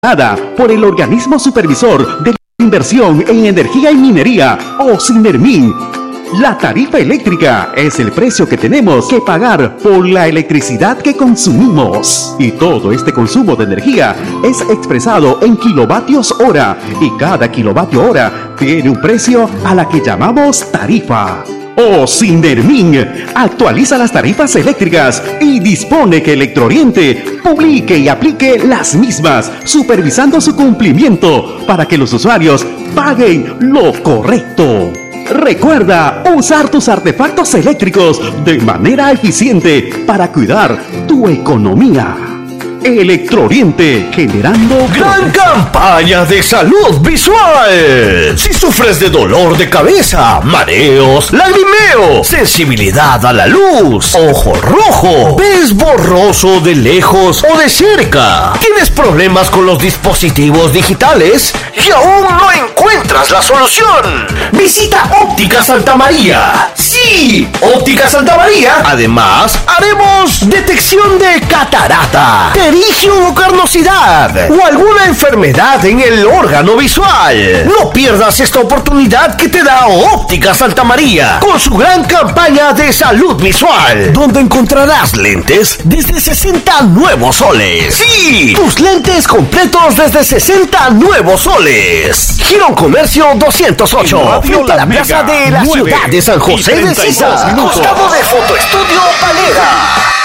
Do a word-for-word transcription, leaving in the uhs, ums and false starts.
por el Organismo Supervisor de Inversión en Energía y Minería, o SINERMIN. La tarifa eléctrica es el precio que tenemos que pagar por la electricidad que consumimos. Y todo este consumo de energía es expresado en kilovatios hora, y cada kilovatio hora tiene un precio a la que llamamos tarifa. O SINERMIN actualiza las tarifas eléctricas y dispone que Electrooriente publique y aplique las mismas, supervisando su cumplimiento para que los usuarios paguen lo correcto. Recuerda usar tus artefactos eléctricos de manera eficiente para cuidar tu economía. Electrooriente, generando gran campaña de salud visual. Si sufres de dolor de cabeza, mareos, lagrimeo, sensibilidad a la luz, ojo rojo, ves borroso de lejos o de cerca, tienes problemas con los dispositivos digitales y aún no encuentras la solución, visita Óptica Santa María. Sí, Óptica Santa María. Además, haremos detección de catarata, terigio o carnosidad o alguna enfermedad en el órgano visual. No pierdas esta oportunidad que te da Óptica Santa María con su gran campaña de salud visual, donde encontrarás lentes desde sesenta nuevos soles. Sí, tus lentes completos desde sesenta nuevos soles. Girón Comercio doscientos ocho, frente a la plaza de la ciudad de San José de Sisa, costado de Fotoestudio Valera.